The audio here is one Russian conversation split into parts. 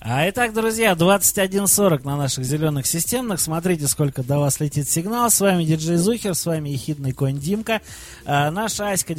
Итак, друзья, 21:40 на наших зеленых системных. Смотрите, сколько до вас летит сигнал. С вами диджей Зухер, с вами ехидный конь Димка. Наша Аська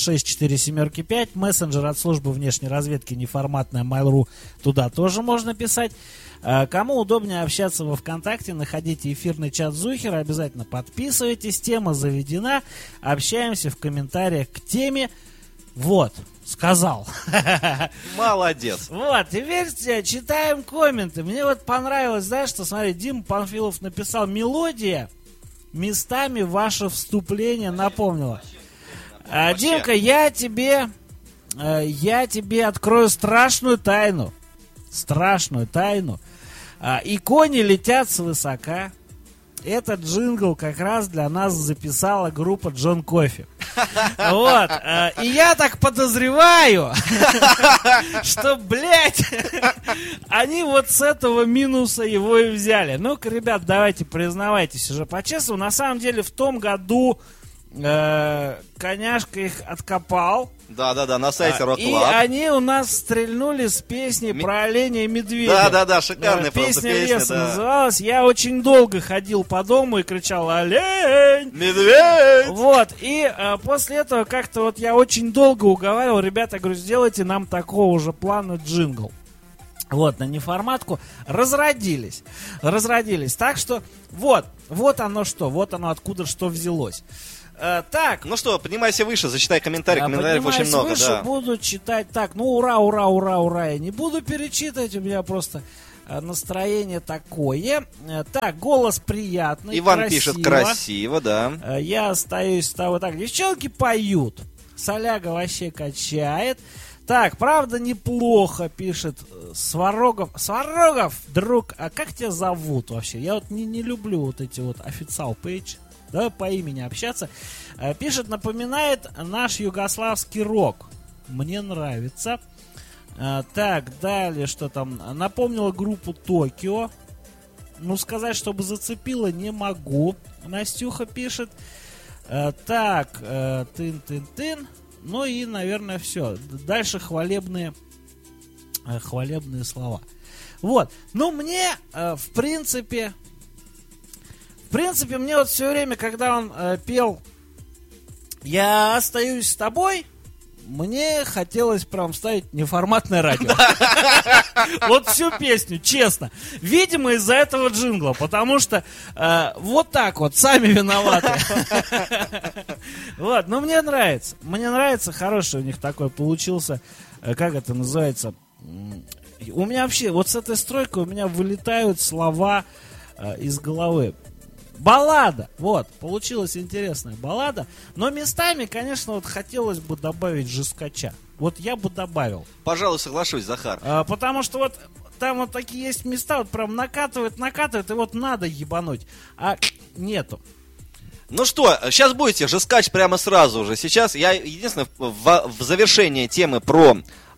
96475, мессенджер от службы внешней разведки неформатная Mail.ru, туда тоже можно писать. Кому удобнее общаться во ВКонтакте, находите эфирный чат Зухера, обязательно подписывайтесь, тема заведена, общаемся в комментариях к теме. Вот, сказал. Молодец. Вот, теперь читаем комменты. Мне вот понравилось, знаешь, что, смотри, Дима Панфилов написал: мелодия местами ваше вступление напомнила. Димка, я тебе открою страшную тайну. Страшную тайну. И кони летят свысока. Этот джингл как раз для нас записала группа Джон Кофи. Вот. И я так подозреваю, что, блядь, они вот с этого минуса его и взяли. Ну-ка, ребят, давайте признавайтесь уже по-честному. На самом деле в том году Коняшка их откопал. Да, на сайте Rock Club. И они у нас стрельнули с песней про оленя и медведя. Да, шикарная просто песня. Песня Леса называлась. Я очень долго ходил по дому и кричал: олень! Медведь! Вот, и после этого как-то вот я очень долго уговаривал: ребята, говорю, сделайте нам такого же плана джингл. Вот, на неформатку разродились. Так что, вот оно что, вот оно откуда что взялось. Так. Ну что, поднимайся выше, зачитай комментарии. Комментариев очень много, выше, да. Буду читать. Так, ну ура. Я не буду перечитывать, у меня просто настроение такое. Так, голос приятный. Иван красиво. пишет красиво, да. Я остаюсь с того. Так, девчонки поют. Соляга вообще качает. Так, правда неплохо, пишет Сварогов. Сварогов, друг, а как тебя зовут вообще? Я вот не люблю вот эти вот официал пейдж. Давай по имени общаться. Пишет, напоминает наш югославский рок. Мне нравится. Так, далее, что там? Напомнила группу Токио. Ну, сказать, чтобы зацепило, не могу. Настюха пишет. Так, тын. Ну и, наверное, все. Дальше хвалебные слова. Вот. Ну, мне, в принципе, мне вот все время, когда он пел «Я остаюсь с тобой», мне хотелось прям ставить неформатное радио. Вот всю песню, честно. Видимо, из-за этого джингла, потому что вот так вот, сами виноваты. Вот, ну мне нравится, хороший у них такой получился, как это называется. У меня вообще, вот с этой стройкой у меня вылетают слова из головы. Баллада, вот, получилась интересная баллада, но местами, конечно, вот хотелось бы добавить жесткача. Вот я бы добавил. Пожалуй, соглашусь, Захар. Потому что вот там вот такие есть места, вот прям накатывает, и вот надо ебануть, а нету. Ну что, сейчас будете жесткач прямо сразу же. Сейчас я, единственное, в завершение темы про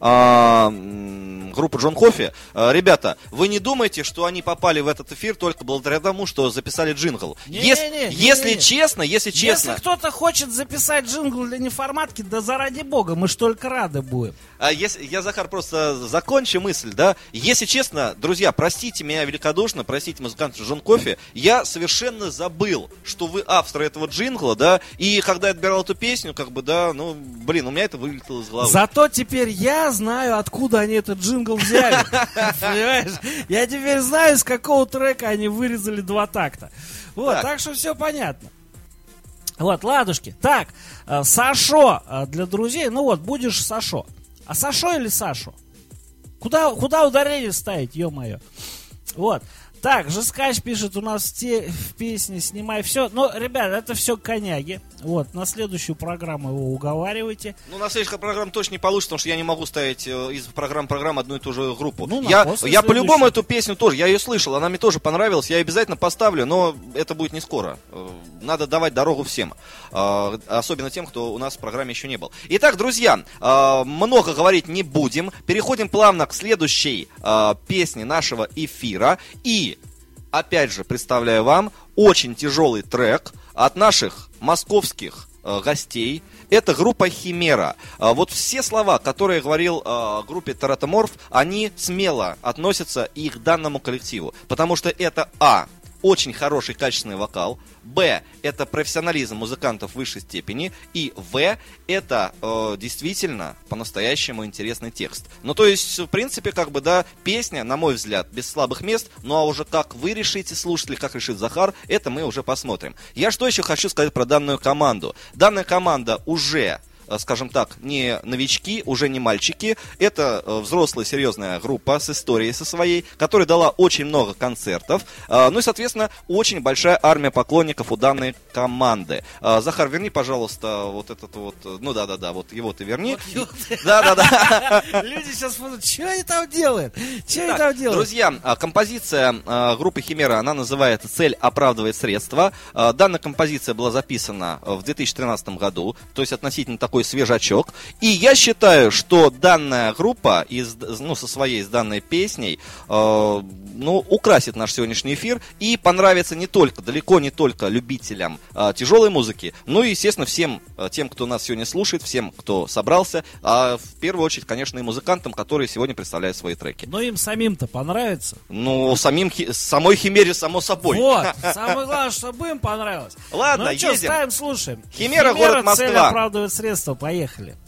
группу Джон Кофи. Ребята, вы не думайте, что они попали в этот эфир только благодаря тому, что записали джингл. Если честно... Если кто-то хочет записать джингл для неформатки, да заради бога, мы ж только рады будем. Я, Захар, просто закончу мысль, да. Если честно, друзья, простите меня великодушно, простите музыканта Джон Кофи, я совершенно забыл, что вы авторы этого джингла, да, и когда я отбирал эту песню, как бы, да, ну, блин, у меня это вылетело из головы. Зато теперь я знаю, откуда они этот джингл взяли. Понимаешь? Я теперь знаю, с какого трека они вырезали 2 такта. Вот, так что все понятно. Вот, ладушки. Так, Сашо для друзей. Ну вот, будешь Сашо. А Сашо или Сашо? Куда ударение ставить, ё-моё? Вот. Так, Жескач пишет, у нас в песне «Снимай все». Ну, ребят, это все коняги. Вот, на следующую программу его уговаривайте. Ну, на следующую программу точно не получится, потому что я не могу ставить из программ одну и ту же группу. Ну, я по-любому эту песню тоже, я ее слышал, она мне тоже понравилась, я ее обязательно поставлю, но это будет не скоро. Надо давать дорогу всем, особенно тем, кто у нас в программе еще не был. Итак, друзья, много говорить не будем, переходим плавно к следующей песне нашего эфира. И, опять же, представляю вам очень тяжелый трек от наших московских гостей. Это группа Химера. Вот все слова, которые я говорил о группе Тератоморф, они смело относятся и к данному коллективу. Потому что это очень хороший, качественный вокал. Б, это профессионализм музыкантов высшей степени. И В, это действительно по-настоящему интересный текст. Ну, то есть, в принципе, песня, на мой взгляд, без слабых мест. Ну, а уже как вы решите, слушатели, как решит Захар, это мы уже посмотрим. Я что еще хочу сказать про данную команду? Данная команда уже, скажем так, не новички, уже не мальчики. Это взрослая серьезная группа с историей со своей, которая дала очень много концертов. Ну и, соответственно, очень большая армия поклонников у данной команды. Захар, верни, пожалуйста, вот этот вот... Ну да-да-да, вот его ты верни. Да-да-да. Люди сейчас будут, что они там делают? Что они там делают? Друзья, композиция группы Химера, она называется «Цель оправдывает средства». Данная композиция была записана в 2013 году, то есть относительно такой свежачок. И я считаю, что данная группа со своей данной песней украсит наш сегодняшний эфир и понравится далеко не только любителям тяжелой музыки, но и, естественно, всем тем, кто нас сегодня слушает, всем, кто собрался, а в первую очередь, конечно, и музыкантам, которые сегодня представляют свои треки. Но им самим-то понравится. Ну, самой Химере, само собой. Вот, самое главное, чтобы им понравилось. Ладно, едем. Ну что, ставим, слушаем. Химера, город Москва. Цель оправдывает средства, поехали.